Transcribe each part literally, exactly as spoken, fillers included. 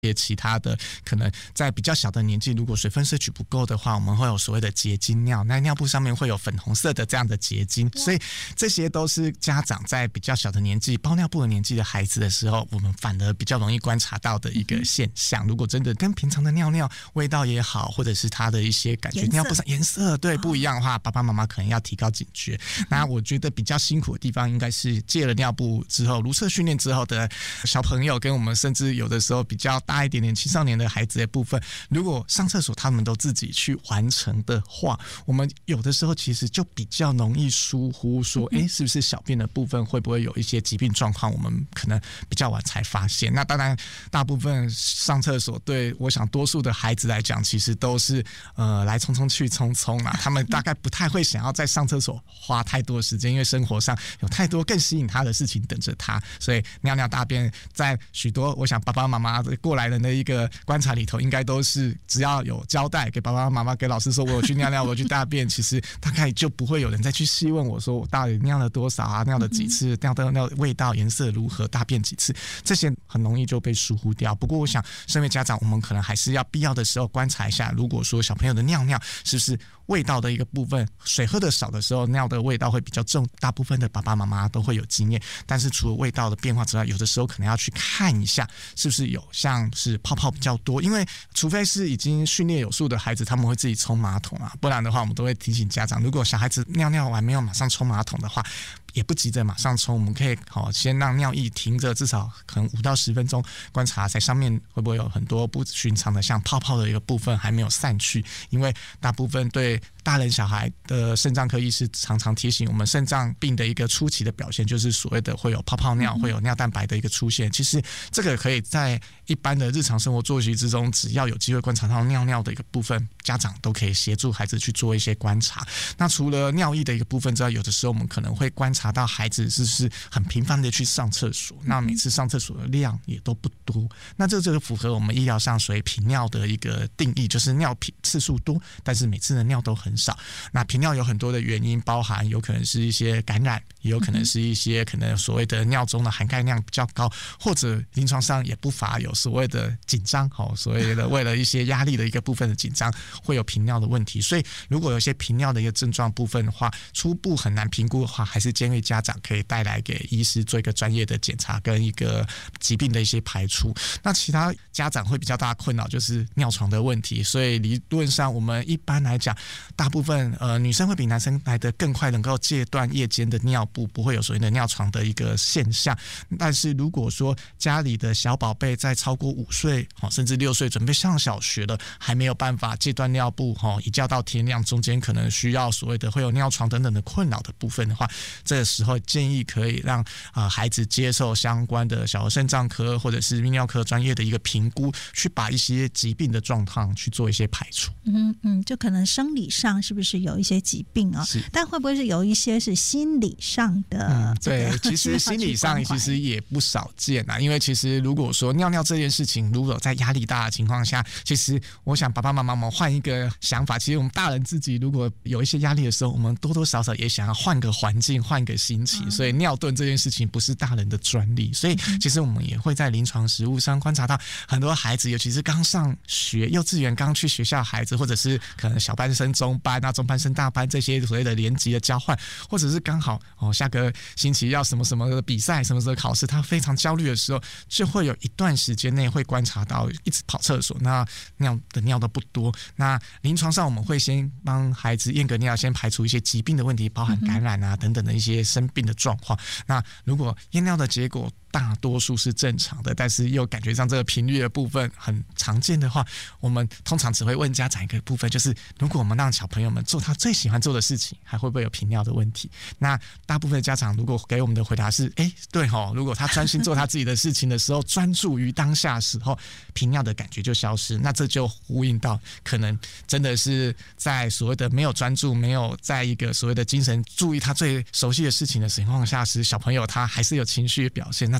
些其他的，可能在比较小的年纪，如果水分摄取不够的话，我们会有所谓的结晶尿，那尿布上面会有粉红色的这样的结晶，所以这些都是家长在比较小的年纪包尿布的年纪的孩子的时候，我们反而比较容易观察到的一个现象。如果真的跟平常的尿尿味道也好，或者是它的一些感觉尿布上颜色对不一样的话，爸爸妈妈可能要提高警觉。那我觉得比较辛苦的地方应该是戒了尿布之后，如厕训练之后的小朋友，跟我们甚至有的时候比较大一点点青少年的孩子的部分，如果上厕所他们都自己去完成的话，我们有的时候其实就比较容易疏忽说，哎，是不是小便的部分会不会有一些疾病状况，我们可能比较晚才发现。那当然大部分上厕所对我想多数的孩子来讲，其实都是呃来匆匆去匆匆啦，他们大概不太会想要在上厕所花太多时间，因为生活上有太多更吸引他的事情等着他，所以尿尿大便在许多我想爸爸妈妈过来人的一个观察里头，应该都是只要有交代给爸爸妈妈给老师说我有去尿尿我有去大便，其实大概就不会有人再去细问我说我到底尿了多少啊，尿了几次，尿的尿味道颜色如何，大便几次，这些很容易就被疏忽掉。不过我想身为家长，我们可能还是要必要的时候观察一下，如果说小朋友的尿尿是不是味道的一个部分，水喝的少的时候尿的味道会比较重，大部分的爸爸妈妈都会有经验。但是除了味道的变化之外，有的时候可能要去看一下是不是有像是泡泡比较多，因为除非是已经训练有素的孩子，他们会自己冲马桶啊，不然的话我们都会提醒家长，如果小孩子尿尿完没有马上冲马桶的话，也不急着马上冲，我们可以、哦、先让尿液停着，至少可能五到十分钟，观察在上面会不会有很多不寻常的像泡泡的一个部分还没有散去。因为大部分对大人小孩的肾脏科医师常常提醒我们，肾脏病的一个初期的表现就是所谓的会有泡泡尿，会有尿蛋白的一个出现。其实这个可以在一般的日常生活作息之中，只要有机会观察到尿尿的一个部分，家长都可以协助孩子去做一些观察。那除了尿液的一个部分之外，有的时候我们可能会观察到孩子是不是很频繁的去上厕所，那每次上厕所的量也都不多，那这就符合我们医疗上属于频尿的一个定义，就是尿频次数多，但是每次的尿都很少。那频尿有很多的原因，包含有可能是一些感染，也有可能是一些可能所谓的尿中的含钙量比较高，或者临床上也不乏有所谓的紧张，所谓的为了一些压力的一个部分的紧张会有频尿的问题。所以如果有一些频尿的一个症状部分的话，初步很难评估的话，还是建议家长可以带来给医师做一个专业的检查跟一个疾病的一些排除。那其他家长会比较大的困扰就是尿床的问题，所以理论上我们一般来讲，大部分呃女生会比男生来得更快能够戒断夜间的尿布，不会有所谓的尿床的一个现象。但是如果说家里的小宝贝在超过五岁甚至六岁准备上小学了，还没有办法戒断尿布，一觉到天亮，中间可能需要所谓的会有尿床等等的困扰的部分的话，这个时候建议可以让、呃、孩子接受相关的小儿肾脏科或者是泌尿科专业的一个评估，去把一些疾病的状况去做一些排除。 嗯嗯，就可能生理上是不是有一些疾病啊、哦？但会不会是有一些是心理上的、 嗯？对，其实心理上其实也不少见啊。因为其实如果说尿尿这件事情，如果在压力大的情况下，其实我想爸爸妈妈们换一个想法，其实我们大人自己如果有一些压力的时候，我们多多少少也想要换个环境，换个心情。所以尿遁这件事情不是大人的专利，所以其实我们也会在临床实务上观察到很多孩子，尤其是刚上学幼稚园刚去学校的孩子，或者是可能小班升中班啊、中班升大班这些所谓的年级的交换，或者是刚好哦下个星期要什么什么的比赛，什么时候考试，他非常焦虑的时候，就会有一段时间内会观察到一直跑厕所，那尿的尿都不多。那临床上我们会先帮孩子验个尿，先排除一些疾病的问题，包含感染啊等等的一些生病的状况。那如果验尿的结果大多数是正常的，但是又感觉上这个频率的部分很常见的话，我们通常只会问家长一个部分，就是如果我们让小朋友们做他最喜欢做的事情，还会不会有频尿的问题？那大部分的家长如果给我们的回答是哎，对齁，如果他专心做他自己的事情的时候，专注于当下的时候，频尿的感觉就消失。那这就呼应到可能真的是在所谓的没有专注，没有在一个所谓的精神注意他最熟悉的事情的情况下，是小朋友他还是有情绪表现，那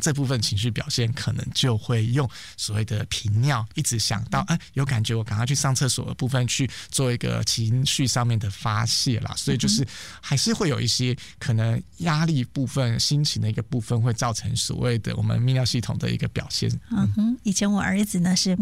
这部分情绪表现可能就会用所谓的频尿，一直想到哎、有感觉我赶快去上厕所的部分去做一个情绪上面的发泄啦，所以就是还是会有一些可能压力部分心情的一个部分会造成所谓的我们泌尿系统的一个表现。 嗯哼，以前我儿子呢是